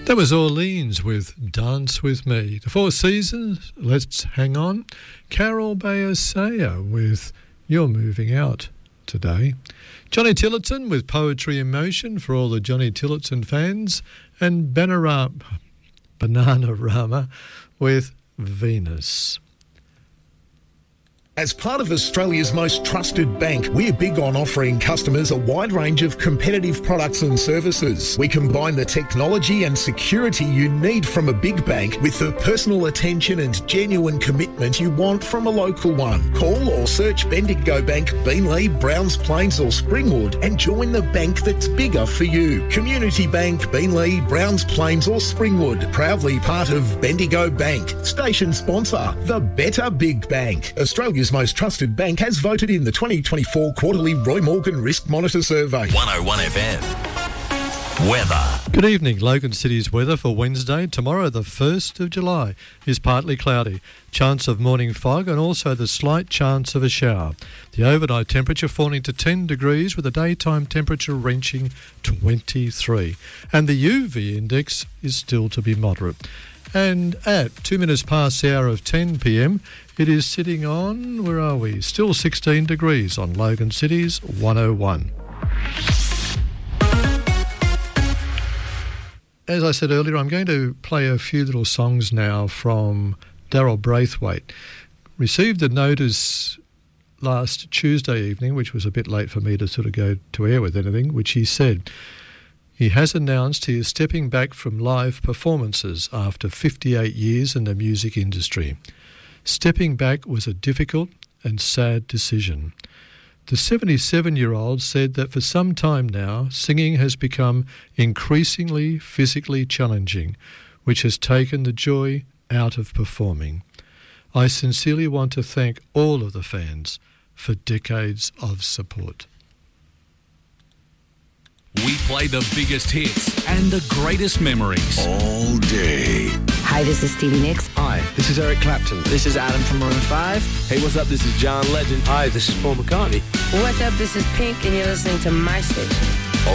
That was Orleans with Dance With Me. The Four Seasons, Let's Hang On. Carol Bayer-Sayer with You're Moving Out Today. Johnny Tillotson with Poetry in Motion for all the Johnny Tillotson fans. And Bananarama with Venus. As part of Australia's most trusted bank, we're big on offering customers a wide range of competitive products and services. We combine the technology and security you need from a big bank with the personal attention and genuine commitment you want from a local one. Call or search Bendigo Bank, Beenleigh, Browns Plains or Springwood and join the bank that's bigger for you. Community Bank, Beenleigh, Browns Plains or Springwood. Proudly part of Bendigo Bank. Station sponsor, the Better Big Bank. Australia's most trusted bank has voted in the 2024 quarterly Roy Morgan Risk Monitor Survey. 101 FM. Weather. Good evening. Logan City's weather for Wednesday. Tomorrow, the 1st of July, is partly cloudy. Chance of morning fog and also the slight chance of a shower. The overnight temperature falling to 10 degrees with a daytime temperature reaching 23. And the UV index is still to be moderate. And at 2 minutes past the hour of 10 p.m, it is sitting on, where are we? Still 16 degrees on Logan City's 101. As I said earlier, I'm going to play a few little songs now from Daryl Braithwaite. Received a notice last Tuesday evening, which was a bit late for me to sort of go to air with anything, which he said he has announced he is stepping back from live performances after 58 years in the music industry. Stepping back was a difficult and sad decision. The 77-year-old said that for some time now, singing has become increasingly physically challenging, which has taken the joy out of performing. I sincerely want to thank all of the fans for decades of support. We play the biggest hits and the greatest memories all day. Hi, this is Stevie Nicks. Hi, this is Eric Clapton. This is Adam from Maroon 5. Hey, what's up? This is John Legend. Hi, this is Paul McCartney. What's up? This is Pink, and you're listening to my station.